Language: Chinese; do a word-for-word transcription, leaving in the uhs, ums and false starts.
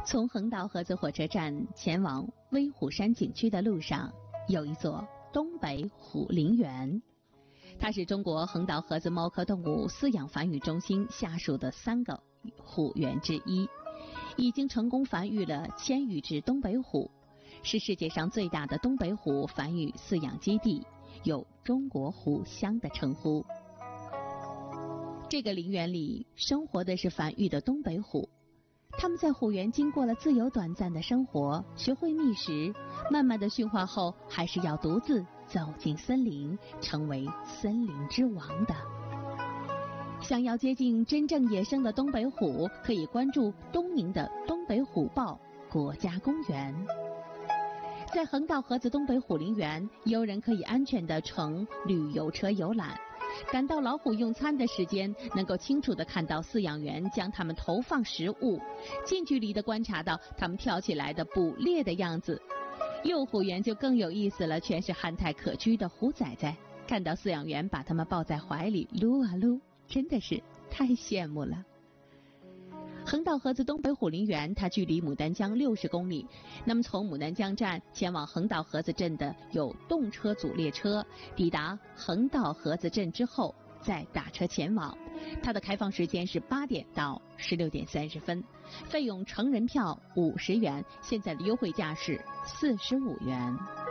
从横道河子火车站前往威虎山景区的路上，有一座东北虎陵园，它是中国横道河子猫科动物饲养繁育中心下属的三个虎园之一，已经成功繁育了千余只东北虎，是世界上最大的东北虎繁育饲养基地，有中国虎乡的称呼。这个陵园里生活的是繁育的东北虎，他们在虎园经过了自由短暂的生活，学会觅食，慢慢的驯化后，还是要独自走进森林，成为森林之王的。想要接近真正野生的东北虎，可以关注东宁的东北虎豹国家公园。在横道河子东北虎陵园，游人可以安全地乘旅游车游览，赶到老虎用餐的时间，能够清楚地看到饲养员将它们投放食物，近距离地观察到它们跳起来的捕猎的样子。幼虎园就更有意思了，全是憨态可掬的虎崽崽，看到饲养员把它们抱在怀里撸啊撸，真的是太羡慕了。横道河子东北虎陵园，它距离牡丹江六十公里。那么从牡丹江站前往横道河子镇的有动车组列车，抵达横道河子镇之后再打车前往。它的开放时间是八点到十六点三十分，费用成人票五十元，现在的优惠价是四十五元。